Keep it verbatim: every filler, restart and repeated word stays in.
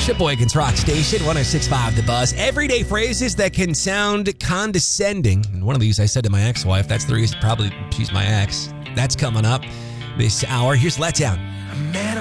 Sheboygan's Rock Station, one oh six point five The Buzz. Everyday phrases that can sound condescending. And one of these I said to my ex-wife. That's the reason probably she's my ex. That's coming up this hour. Here's Let Down. Man,